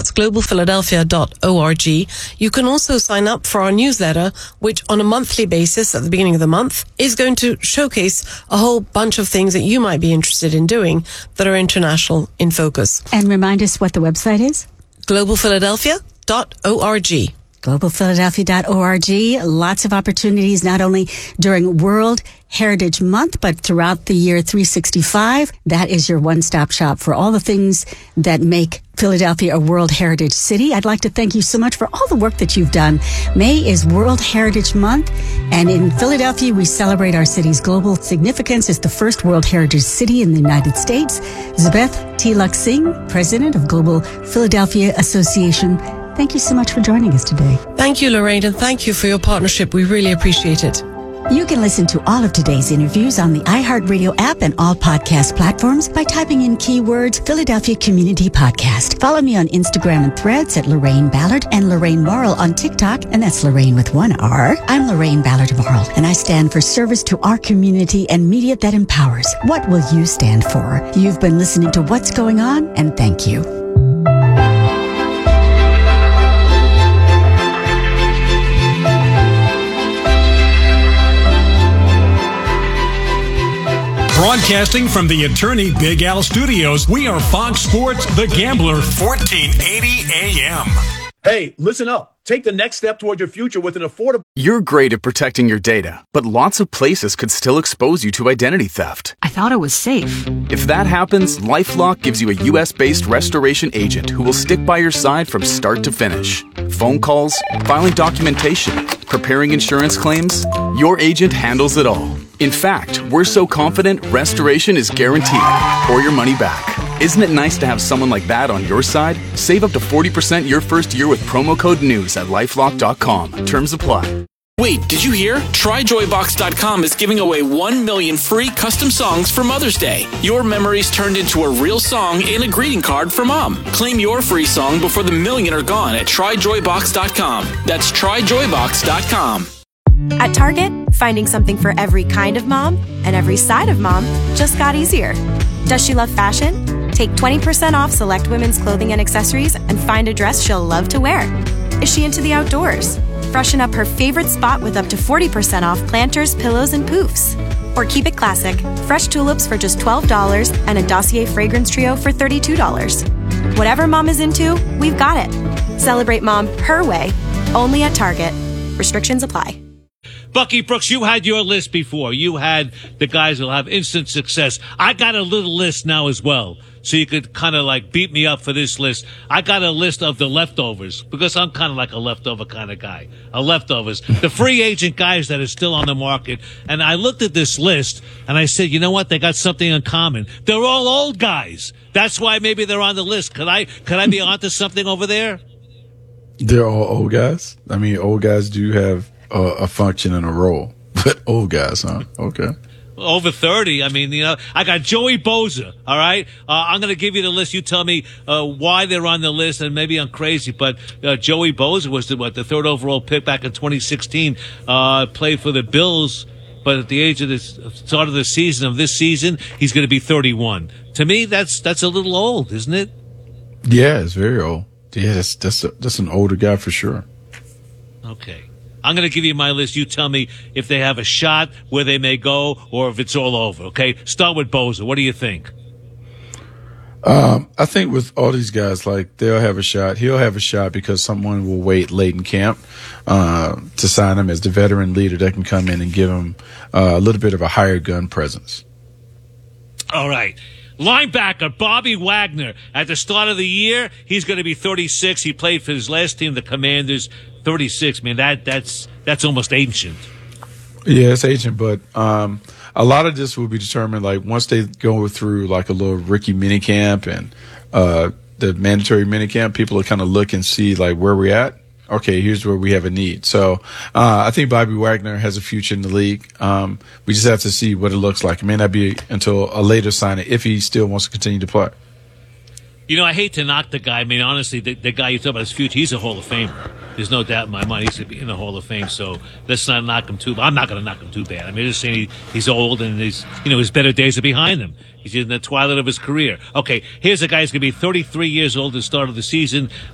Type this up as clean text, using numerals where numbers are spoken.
That's globalphiladelphia.org. You can also sign up for our newsletter, which on a monthly basis at the beginning of the month is going to showcase a whole bunch of things that you might be interested in doing that are international in focus. And remind us what the website is? globalphiladelphia.org. globalphiladelphia.org. Lots of opportunities, not only during World Heritage Month, but throughout the year 365. That is your one-stop shop for all the things that make Philadelphia a World Heritage City. I'd like to thank you so much for all the work that you've done. May is World Heritage Month, and in Philadelphia, we celebrate our city's global significance as the first World Heritage City in the United States. Zbeth Tilak Singh, President of Global Philadelphia Association, thank you so much for joining us today. Thank you, Lorraine, and thank you for your partnership. We really appreciate it. You can listen to all of today's interviews on the iHeartRadio app and all podcast platforms by typing in keywords Philadelphia Community Podcast. Follow me on Instagram and Threads at Lorraine Ballard and Lorraine Morrill on TikTok, and that's Lorraine with one R. I'm Lorraine Ballard Morrill, and I stand for service to our community and media that empowers. What will you stand for? You've been listening to What's Going On, and thank you. Broadcasting from the Attorney Big Al Studios, we are Fox Sports The Gambler, 1480 AM. Hey, listen up. Take the next step toward your future with an affordable... You're great at protecting your data, but lots of places could still expose you to identity theft. I thought it was safe. If that happens, LifeLock gives you a U.S.-based restoration agent who will stick by your side from start to finish. Phone calls, filing documentation, preparing insurance claims, your agent handles it all. In fact, we're so confident restoration is guaranteed or your money back. Isn't it nice to have someone like that on your side? Save up to 40% your first year with promo code NEWS at LifeLock.com. Terms apply. Wait, did you hear? TryJoyBox.com is giving away 1 million free custom songs for Mother's Day. Your memories turned into a real song and a greeting card for Mom. Claim your free song before the million are gone at TryJoyBox.com. That's TryJoyBox.com. At Target, finding something for every kind of mom and every side of mom just got easier. Does she love fashion? Take 20% off select women's clothing and accessories and find a dress she'll love to wear. Is she into the outdoors? Freshen up her favorite spot with up to 40% off planters, pillows, and poofs. Or keep it classic, fresh tulips for just $12 and a Dossier fragrance trio for $32. Whatever mom is into, we've got it. Celebrate mom her way, only at Target. Restrictions apply. Bucky Brooks, you had your list before. You had the guys who'll have instant success. I got a little list now as well, so you could kind of like beat me up for this list. I got a list of the leftovers, because I'm kind of like a leftover kind of guy. Leftovers. The free agent guys that are still on the market. And I looked at this list, and I said, you know what? They got something in common. They're all old guys. That's why maybe they're on the list. Could I be onto something over there? They're all old guys? I mean, old guys do have a function and a role, but old guys, huh? Okay. Over 30. I mean, I got Joey Bosa. All right. I'm going to give you the list. You tell me, why they're on the list, and maybe I'm crazy, but, Joey Bosa was the third overall pick back in 2016, played for the Bills, but at the age of the start of the season of this season, he's going to be 31. To me, that's a little old, isn't it? Yeah, it's very old. Yeah, that's an older guy for sure. Okay. I'm going to give you my list. You tell me if they have a shot, where they may go, or if it's all over, okay? Start with Bosa. What do you think? I think with all these guys, like, they'll have a shot. He'll have a shot because someone will wait late in camp to sign him as the veteran leader that can come in and give him a little bit of a higher gun presence. All right. Linebacker Bobby Wagner. At the start of the year, he's going to be 36. He played for his last team, the Commanders. 36, man, that's almost ancient. Yeah, it's ancient, but a lot of this will be determined, like, once they go through, like, a little rookie minicamp and the mandatory minicamp, people will kind of look and see, like, where we're at. Okay, here's where we have a need. So I think Bobby Wagner has a future in the league. We just have to see what it looks like. It may not be until a later signing if he still wants to continue to play. I hate to knock the guy. I mean, honestly, the guy you talk about his future, he's a Hall of Famer. There's no doubt in my mind he's going to be in the Hall of Fame. So let's not knock him I'm not going to knock him too bad. I mean, just saying he's old and his better days are behind him. He's in the twilight of his career. Okay, here's a guy who's going to be 33 years old at the start of the season.